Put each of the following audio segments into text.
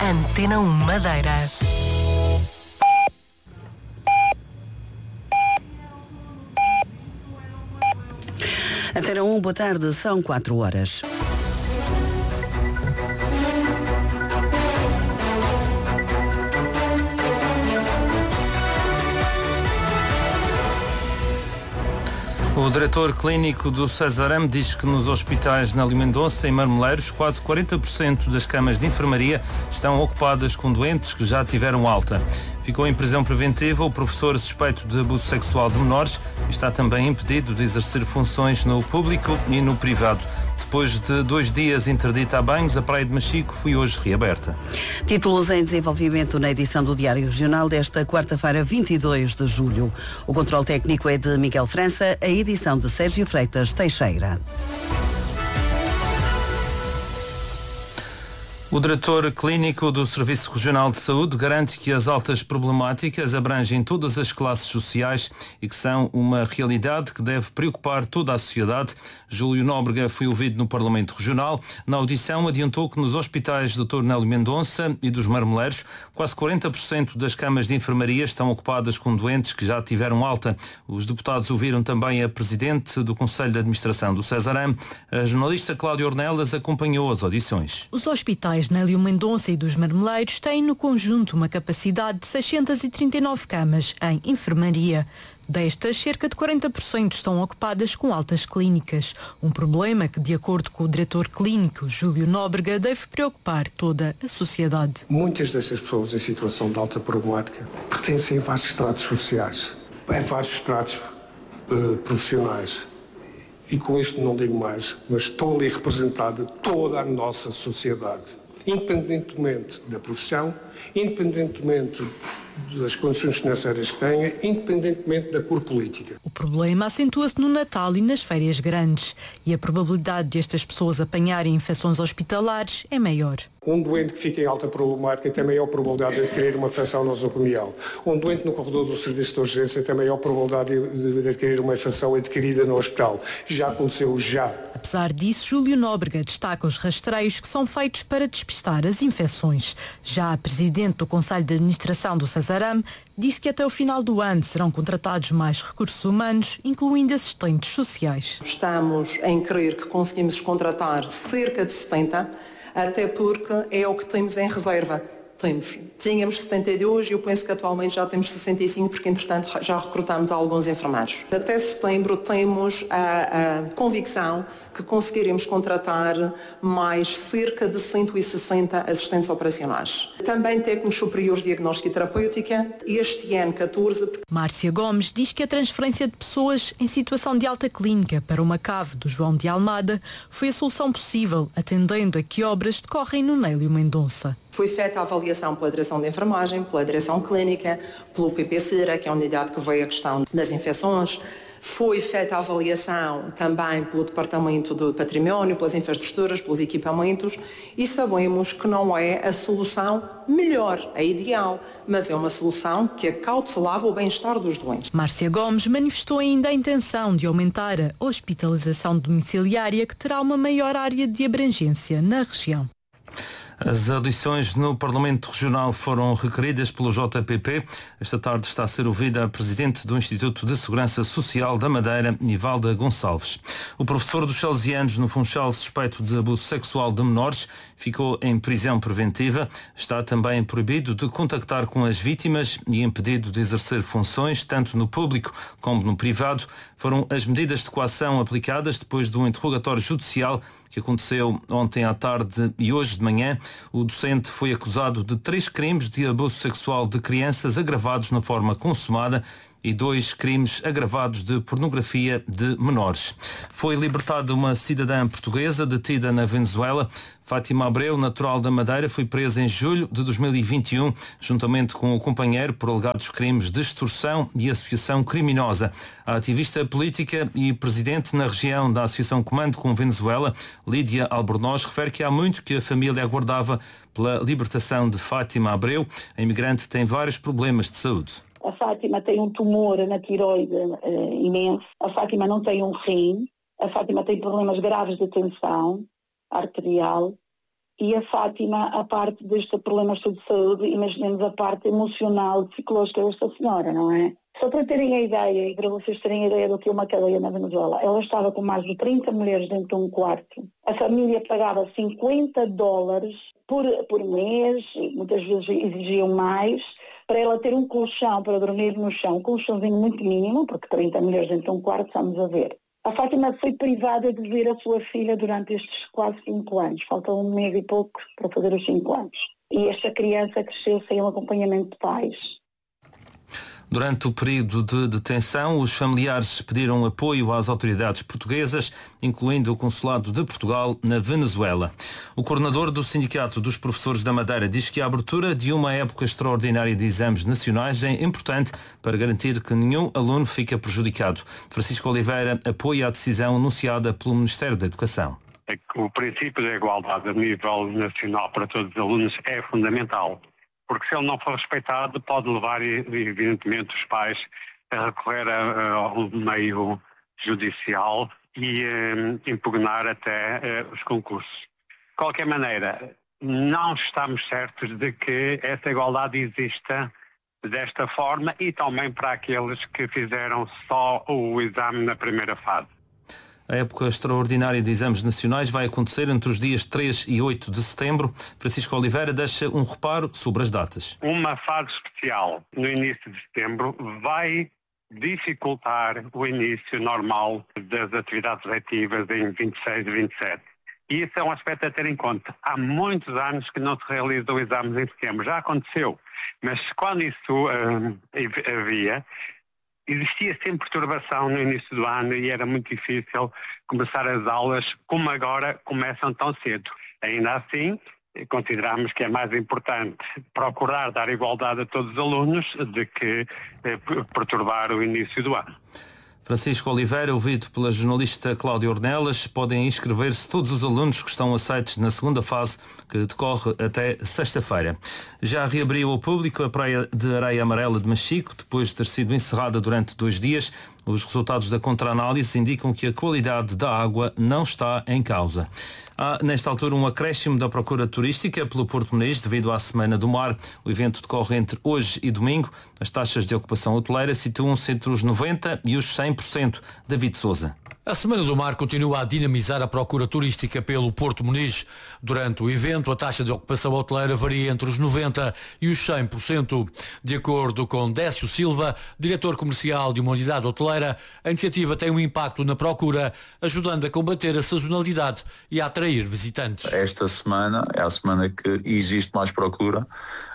Antena 1 Madeira. Antena 1, boa tarde, são 4 horas. O diretor clínico do Cesaram diz que nos hospitais Nélio Mendonça e Marmeleiros quase 40% das camas de enfermaria estão ocupadas com doentes que já tiveram alta. Ficou em prisão preventiva o professor suspeito de abuso sexual de menores e está também impedido de exercer funções no público e no privado. Depois de 2 dias interdita a banhos, a Praia de Machico foi hoje reaberta. Títulos em desenvolvimento na edição do Diário Regional desta quarta-feira, 22 de julho. O controle técnico é de Miguel França, a edição de Sérgio Freitas Teixeira. O diretor clínico do Serviço Regional de Saúde garante que as altas problemáticas abrangem todas as classes sociais e que são uma realidade que deve preocupar toda a sociedade. Júlio Nóbrega foi ouvido no Parlamento Regional. Na audição adiantou que nos hospitais Dr. Nélio Mendonça e dos Marmeleiros, quase 40% das camas de enfermaria estão ocupadas com doentes que já tiveram alta. Os deputados ouviram também a presidente do Conselho de Administração do Cesaram. A jornalista Cláudia Ornelas acompanhou as audições. Os hospitais Nélio Mendonça e dos Marmeleiros têm no conjunto uma capacidade de 639 camas em enfermaria. Destas, cerca de 40% estão ocupadas com altas clínicas. Um problema que, de acordo com o diretor clínico Júlio Nóbrega, deve preocupar toda a sociedade. Muitas destas pessoas em situação de alta problemática pertencem a vários estratos sociais, a vários estratos profissionais. E com isto não digo mais, mas estou ali representada toda a nossa sociedade, independentemente da profissão, independentemente das condições financeiras que tenha, independentemente da cor política. O problema acentua-se no Natal e nas férias grandes e a probabilidade de estas pessoas apanharem infecções hospitalares é maior. Um doente que fica em alta problemática tem maior probabilidade de adquirir uma infecção nosocomial. Um doente no corredor do serviço de urgência tem maior probabilidade de adquirir uma infecção adquirida no hospital. Já aconteceu, já. Apesar disso, Júlio Nóbrega destaca os rastreios que são feitos para despistar as infecções. Já a presidente do Conselho de Administração do Cesaram disse que até o final do ano serão contratados mais recursos humanos, incluindo assistentes sociais. Estamos em crer que conseguimos contratar cerca de 70, até porque é o que temos em reserva. Tínhamos 72 e eu penso que atualmente já temos 65, porque entretanto já recrutamos alguns enfermeiros. Até setembro temos a convicção que conseguiremos contratar mais cerca de 160 assistentes operacionais. Também técnicos superiores de diagnóstica e terapêutica, este ano 14. Márcia Gomes diz que a transferência de pessoas em situação de alta clínica para uma cave do João de Almada foi a solução possível, atendendo a que obras decorrem no Nélio Mendonça. Foi feita a avaliação pela direção de enfermagem, pela direção clínica, pelo PPCIRA, que é a unidade que veio a questão das infecções. Foi feita a avaliação também pelo Departamento do Património, pelas infraestruturas, pelos equipamentos e sabemos que não é a solução melhor, a ideal, mas é uma solução que acautelava o bem-estar dos doentes. Márcia Gomes manifestou ainda a intenção de aumentar a hospitalização domiciliária, que terá uma maior área de abrangência na região. As audições no Parlamento Regional foram requeridas pelo JPP. Esta tarde está a ser ouvida a Presidente do Instituto de Segurança Social da Madeira, Nivalda Gonçalves. O professor dos Salesianos no Funchal, suspeito de abuso sexual de menores, ficou em prisão preventiva. Está também proibido de contactar com as vítimas e impedido de exercer funções, tanto no público como no privado. Foram as medidas de coação aplicadas depois do interrogatório judicial que aconteceu ontem à tarde e hoje de manhã. O docente foi acusado de 3 crimes de abuso sexual de crianças agravados na forma consumada e 2 crimes agravados de pornografia de menores. Foi libertada uma cidadã portuguesa detida na Venezuela. Fátima Abreu, natural da Madeira, foi presa em julho de 2021, juntamente com o companheiro, por alegados crimes de extorsão e associação criminosa. A ativista política e presidente na região da Associação Comando com Venezuela, Lídia Albornoz, refere que há muito que a família aguardava pela libertação de Fátima Abreu. A imigrante tem vários problemas de saúde. A Fátima tem um tumor na tiroide imenso. A Fátima não tem um rim. A Fátima tem problemas graves de tensão arterial E a Fátima, a parte destes problemas de saúde, imaginemos a parte emocional, psicológica desta senhora, não é? Só para terem a ideia, e para vocês terem a ideia do que é uma cadeia na Venezuela, ela estava com mais de 30 mulheres dentro de um quarto. A família pagava $50 por mês, e muitas vezes exigiam mais, para ela ter um colchão para dormir no chão, um colchãozinho muito mínimo, porque 30 mulheres dentro de um quarto, estamos a ver. A Fátima foi privada de ver a sua filha durante estes quase 5 anos. Falta 1 mês e pouco para fazer os 5 anos. E esta criança cresceu sem um acompanhamento de pais. Durante o período de detenção, os familiares pediram apoio às autoridades portuguesas, incluindo o Consulado de Portugal na Venezuela. O coordenador do Sindicato dos Professores da Madeira diz que a abertura de uma época extraordinária de exames nacionais é importante para garantir que nenhum aluno fique prejudicado. Francisco Oliveira apoia a decisão anunciada pelo Ministério da Educação. O princípio da igualdade a nível nacional para todos os alunos é fundamental. Porque se ele não for respeitado, pode levar, evidentemente, os pais a recorrer ao meio judicial e impugnar até os concursos. De qualquer maneira, não estamos certos de que essa igualdade exista desta forma e também para aqueles que fizeram só o exame na primeira fase. A época extraordinária de exames nacionais vai acontecer entre os dias 3 e 8 de setembro. Francisco Oliveira deixa um reparo sobre as datas. Uma fase especial no início de setembro vai dificultar o início normal das atividades letivas em 26 e 27. E isso é um aspecto a ter em conta. Há muitos anos que não se realizam exames em setembro. Já aconteceu, mas quando isso havia, existia sempre perturbação no início do ano e era muito difícil começar as aulas como agora começam tão cedo. Ainda assim, consideramos que é mais importante procurar dar igualdade a todos os alunos do que perturbar o início do ano. Francisco Oliveira, ouvido pela jornalista Cláudia Ornelas, podem inscrever-se todos os alunos que estão aceitos na segunda fase, que decorre até sexta-feira. Já reabriu ao público a Praia de Areia Amarela de Machico, depois de ter sido encerrada durante 2 dias. Os resultados da contra-análise indicam que a qualidade da água não está em causa. Há, nesta altura, um acréscimo da procura turística pelo Porto Muniz devido à Semana do Mar. O evento decorre entre hoje e domingo. As taxas de ocupação hoteleira situam-se entre os 90% e os 100%. David Sousa. A Semana do Mar continua a dinamizar a procura turística pelo Porto Muniz. Durante o evento, a taxa de ocupação hoteleira varia entre os 90% e os 100%. De acordo com Décio Silva, diretor comercial de uma unidade hoteleira, a iniciativa tem um impacto na procura, ajudando a combater a sazonalidade e a atrair visitantes. Esta semana é a semana que existe mais procura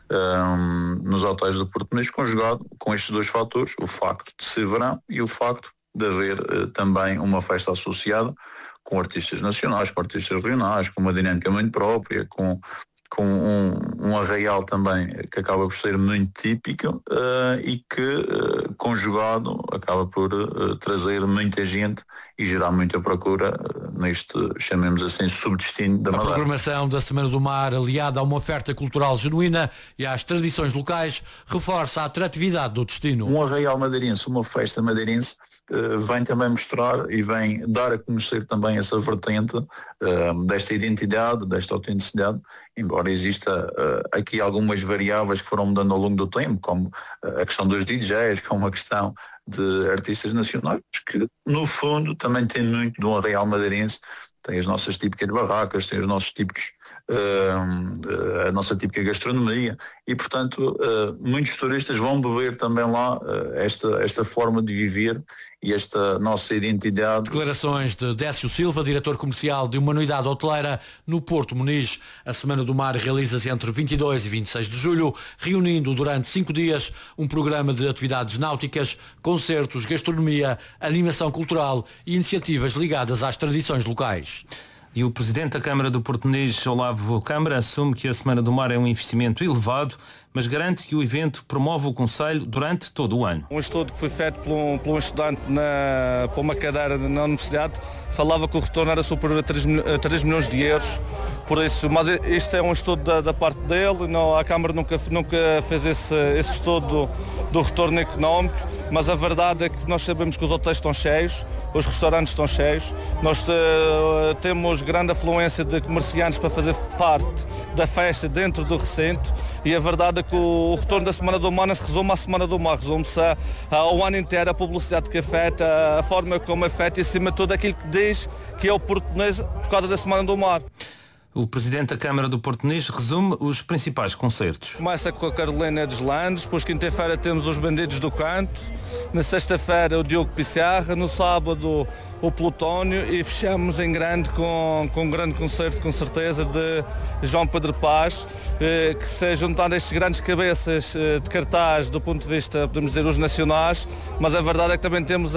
nos hotéis do Porto Muniz, conjugado com estes 2 fatores, o facto de ser verão e o facto de haver também uma festa associada com artistas nacionais, com artistas regionais, com uma dinâmica muito própria, com um arraial também que acaba por ser muito típico e que, conjugado, acaba por trazer muita gente e gerar muita procura neste, chamemos assim, subdestino da Madeira. A programação da Semana do Mar, aliada a uma oferta cultural genuína e às tradições locais, reforça a atratividade do destino. Um arraial madeirense, uma festa madeirense, vem também mostrar e vem dar a conhecer também essa vertente desta identidade, desta autenticidade, embora exista aqui algumas variáveis que foram mudando ao longo do tempo, como a questão dos DJs, como a questão de artistas nacionais, que no fundo também tem muito de um arraial madeirense. Tem as nossas típicas barracas, tem os nossos típicos, a nossa típica gastronomia e, portanto, muitos turistas vão beber também lá esta forma de viver e esta nossa identidade. Declarações de Décio Silva, diretor comercial de uma unidade hoteleira no Porto Muniz. A Semana do Mar realiza-se entre 22 e 26 de julho, reunindo durante 5 dias um programa de atividades náuticas, concertos, gastronomia, animação cultural e iniciativas ligadas às tradições locais. E o Presidente da Câmara do Porto Muniz, Olavo Câmara, assume que a Semana do Mar é um investimento elevado, mas garante que o evento promove o Conselho durante todo o ano. Um estudo que foi feito por um estudante para uma cadeira na universidade falava que o retorno era superior a 3 milhões de euros Por isso, mas isto é um estudo da parte dele, a Câmara nunca fez esse estudo do retorno económico, mas a verdade é que nós sabemos que os hotéis estão cheios, os restaurantes estão cheios, nós temos grande afluência de comerciantes para fazer parte da festa dentro do recinto, e a verdade é que o retorno da Semana do Mar não se resume à Semana do Mar, resume-se ao ano inteiro, a publicidade que afeta, a forma como afeta e, acima de tudo, aquilo que diz que é o português por causa da Semana do Mar. O Presidente da Câmara do Porto Muniz resume os principais concertos. Começa com a Carolina Deslandes, depois quinta-feira temos os Bandidos do Canto, na sexta-feira o Diogo Pissarra, no sábado o Plutónio, e fechamos em grande com um grande concerto, com certeza, de João Pedro Paz, que se juntando estes grandes cabeças de cartaz do ponto de vista, podemos dizer, os nacionais, mas a verdade é que também temos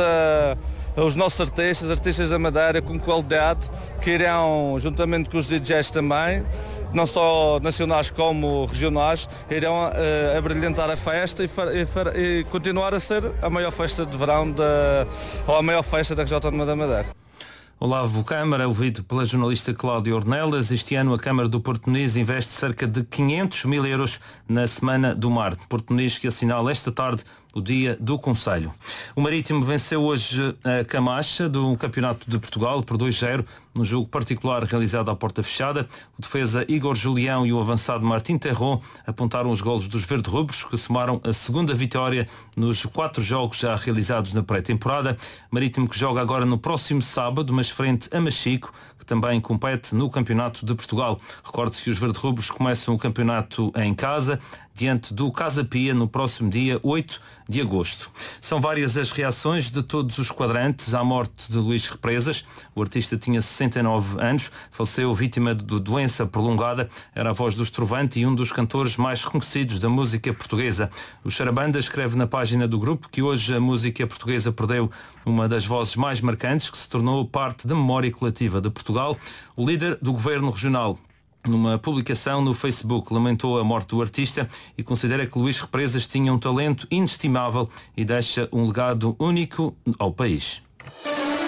os nossos artistas da Madeira com qualidade, que irão, juntamente com os DJs também, não só nacionais como regionais, irão abrilhantar a festa e continuar a ser a maior festa de verão ou a maior festa da região autónoma da Madeira. Olavo Câmara, ouvido pela jornalista Cláudia Ornelas. Este ano a Câmara do Porto Muniz investe cerca de 500 mil euros na Semana do Mar. Porto Muniz que assinala esta tarde o dia do Conselho. O Marítimo venceu hoje a Camacha do Campeonato de Portugal por 2-0, num jogo particular realizado à porta fechada. O defesa Igor Julião e o avançado Martim Terron apontaram os golos dos verde-rubros, que somaram a segunda vitória nos 4 jogos já realizados na pré-temporada. Marítimo que joga agora no próximo sábado, mas frente a Machico, que também compete no Campeonato de Portugal. Recorde-se que os verde-rubros começam o campeonato em casa, diante do Casa Pia, no próximo dia 8 de agosto. São várias as reações de todos os quadrantes à morte de Luís Represas. O artista tinha 69 anos, faleceu vítima de doença prolongada, era a voz do Estrovante e um dos cantores mais reconhecidos da música portuguesa. O Charabanda escreve na página do grupo que hoje a música portuguesa perdeu uma das vozes mais marcantes, que se tornou parte da memória coletiva de Portugal. O líder do governo regional, numa publicação no Facebook, lamentou a morte do artista e considera que Luís Represas tinha um talento inestimável e deixa um legado único ao país.